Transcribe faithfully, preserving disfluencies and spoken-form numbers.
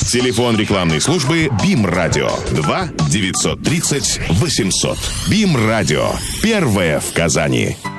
Телефон рекламной службы БИМ-радио два девятьсот тридцать восемьсот. БИМ-радио. Первое в Казани.